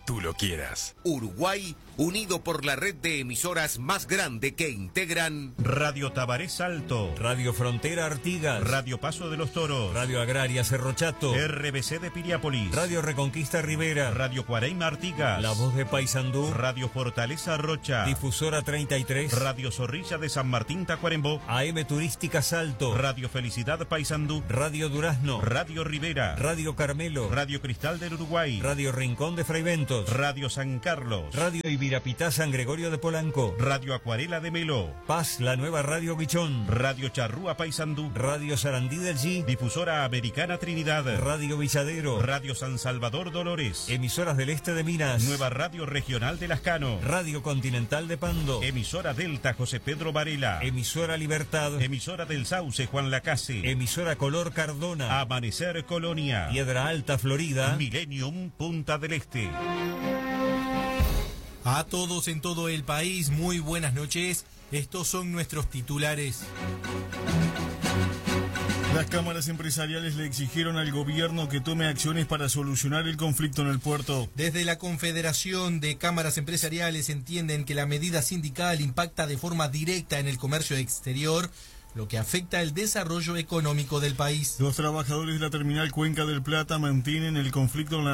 tú lo quieras. Uruguay, unido por la red de emisoras más grande que integran Radio Tabaré Salto, Radio Frontera Artigas, Radio Paso de los Toros, Radio Agraria Cerro Chato, RBC de Piriápolis, Radio Reconquista Rivera, Radio Cuareima Artigas, La Voz de Paysandú, Radio Fortaleza Rocha, Difusora 33, Radio Zorrilla de San Martín Tacuarembó, AM Turística Salto, Radio Felicidad Paysandú, Radio Durazno, Radio Rivera, Radio Carmelo, Radio Cristal del Uruguay, Radio Rincón de Fraiventos, Radio San Carlos, Radio Ibirapitá San Gregorio de Polanco, Radio Acuarela de Melo, Paz, la nueva Radio Guichón, Radio Charrúa Paysandú, Radio Sarandí del G, Difusora Americana Trinidad, Radio Villadero, Radio San Salvador Dolores, emisoras del este de Minas, Nueva Radio Regional de Lascano, Radio Continental de Pando, emisora Delta José Pedro Varela, emisora Libertad, emisora del Sauce Juan Lacase, emisora Color Cardona, Amanecer Colonia, Piedra Alta Florida, Millennium Punta del Este. A todos en todo el país, muy buenas noches. Estos son nuestros titulares. Las cámaras empresariales le exigieron al gobierno que tome acciones para solucionar el conflicto en el puerto. Desde la Confederación de Cámaras Empresariales entienden que la medida sindical impacta de forma directa en el comercio exterior, lo que afecta el desarrollo económico del país. Los trabajadores de la terminal Cuenca del Plata mantienen el conflicto con la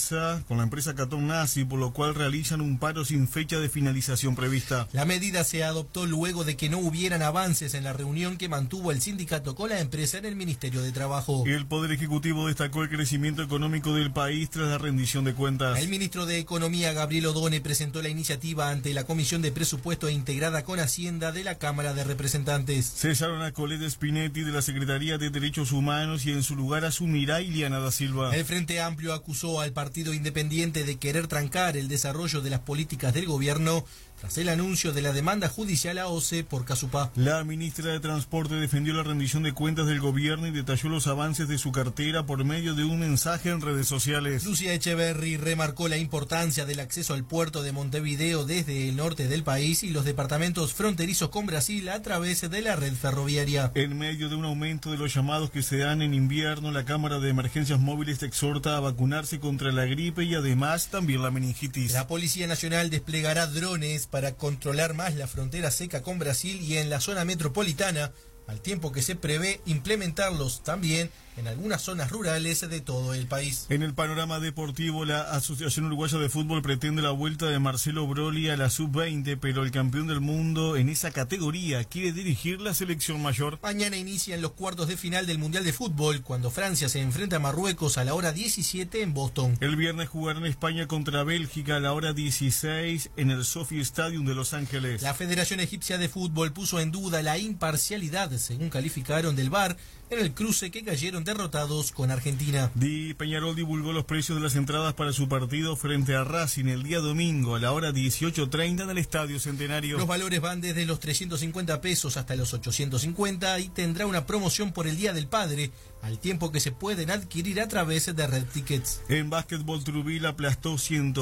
empresa Catón Nazi, por lo cual realizan un paro sin fecha de finalización prevista. La medida se adoptó luego de que no hubieran avances en la reunión que mantuvo el sindicato con la empresa en el Ministerio de Trabajo. El Poder Ejecutivo destacó el crecimiento económico del país tras la rendición de cuentas. El ministro de Economía, Gabriel Odone, presentó la iniciativa ante la Comisión de Presupuesto integrada con Hacienda de la Cámara de Representantes. Cesaron a Colette Spinetti de la Secretaría de Derechos Humanos y en su lugar asumirá Iliana da Silva. El Frente Amplio acusó al Partido Independiente de querer trancar el desarrollo de las políticas del gobierno tras el anuncio de la demanda judicial a OCE por Casupá. La ministra de Transporte defendió la rendición de cuentas del gobierno y detalló los avances de su cartera por medio de un mensaje en redes sociales. Lucía Echeverri remarcó la importancia del acceso al puerto de Montevideo desde el norte del país y los departamentos fronterizos con Brasil a través de la red ferroviaria. En medio de un aumento de los llamados que se dan en invierno, la Cámara de Emergencias Móviles te exhorta a vacunarse contra la gripe y además también la meningitis. La Policía Nacional desplegará drones para controlar más la frontera seca con Brasil y en la zona metropolitana, al tiempo que se prevé implementarlos también en algunas zonas rurales de todo el país. En el panorama deportivo, la Asociación Uruguaya de Fútbol pretende la vuelta de Marcelo Broly a la sub-20, pero el campeón del mundo en esa categoría quiere dirigir la selección mayor. Mañana inician los cuartos de final del Mundial de Fútbol, cuando Francia se enfrenta a Marruecos a la hora 17 en Boston. El viernes jugarán España contra Bélgica a la hora 16 en el Sophie Stadium de Los Ángeles. La Federación Egipcia de Fútbol puso en duda la imparcialidad, según calificaron, del VAR en el cruce que cayeron derrotados con Argentina. Peñarol divulgó los precios de las entradas para su partido frente a Racing el día domingo a la hora 18:30 en el Estadio Centenario. Los valores van desde los 350 pesos hasta los 850 y tendrá una promoción por el Día del Padre, al tiempo que se pueden adquirir a través de Red Tickets. En básquetbol, Truville aplastó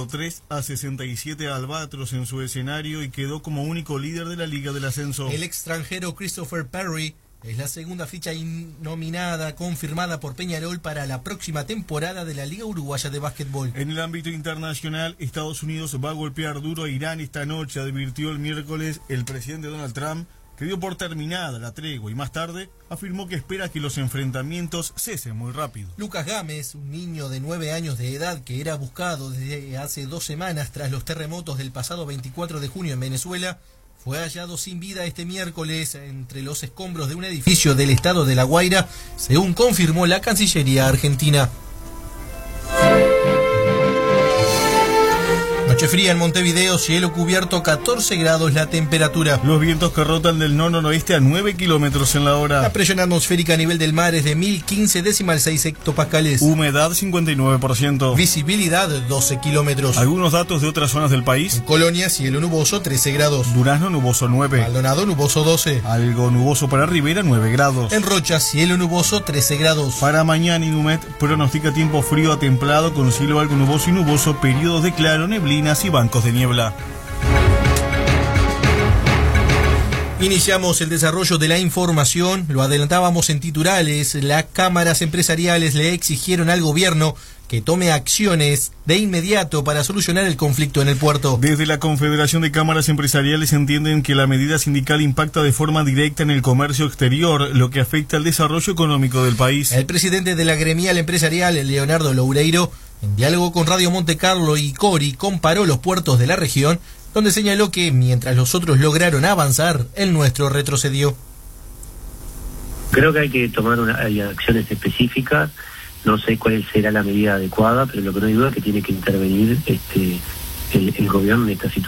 103-67 a Albatros en su escenario y quedó como único líder de la Liga del Ascenso. El extranjero Christopher Perry es la segunda ficha nominada confirmada por Peñarol para la próxima temporada de la Liga Uruguaya de Básquetbol. En el ámbito internacional, Estados Unidos va a golpear duro a Irán esta noche, advirtió el miércoles el presidente Donald Trump, que dio por terminada la tregua y más tarde afirmó que espera que los enfrentamientos cesen muy rápido. Lucas Gámez, un niño de 9 años de edad que era buscado desde hace 2 semanas tras los terremotos del pasado 24 de junio en Venezuela, fue hallado sin vida este miércoles entre los escombros de un edificio del estado de La Guaira, según confirmó la Cancillería argentina. Noche fría en Montevideo, cielo cubierto, 14 grados la temperatura. Los vientos que rotan del noroeste a 9 kilómetros en la hora. La presión atmosférica a nivel del mar es de 1015,6 hectopascales. Humedad 59%. Visibilidad 12 kilómetros. Algunos datos de otras zonas del país. En Colonia, cielo nuboso 13 grados. Durazno, nuboso 9. Maldonado, nuboso 12. Algo nuboso para Rivera, 9 grados. En Rocha, cielo nuboso 13 grados. Para mañana, Inumet pronostica tiempo frío a templado con cielo algo nuboso y nuboso, periodos de claro, neblina y bancos de niebla. Iniciamos el desarrollo de la información, lo adelantábamos en titulares, las cámaras empresariales le exigieron al gobierno que tome acciones de inmediato para solucionar el conflicto en el puerto. Desde la Confederación de Cámaras Empresariales entienden que la medida sindical impacta de forma directa en el comercio exterior, lo que afecta al desarrollo económico del país. El presidente de la gremial empresarial, Leonardo Loureiro, en diálogo con Radio Monte Carlo y Cori, comparó los puertos de la región, donde señaló que mientras los otros lograron avanzar, el nuestro retrocedió. Creo que hay que tomar hay acciones específicas. No sé cuál será la medida adecuada, pero lo que no hay duda es que tiene que intervenir el gobierno en esta situación.